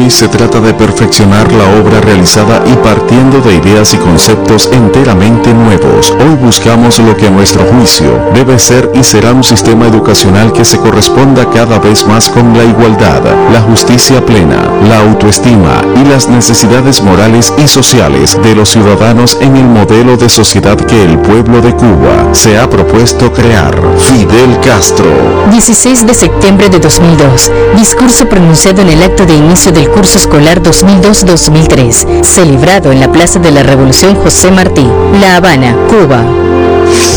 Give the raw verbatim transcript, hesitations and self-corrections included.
Hoy se trata de perfeccionar la obra realizada y partiendo de ideas y conceptos enteramente nuevos. Hoy buscamos lo que a nuestro juicio debe ser y será un sistema educacional que se corresponda cada vez más con la igualdad, la justicia plena, la autoestima y las necesidades morales y sociales de los ciudadanos en el modelo de sociedad que el pueblo de Cuba se ha propuesto crear. Fidel Castro. dieciséis de septiembre de dos mil dos. Discurso pronunciado en el acto de inicio del curso escolar dos mil dos dos mil tres, celebrado en la Plaza de la Revolución José Martí, La Habana, Cuba.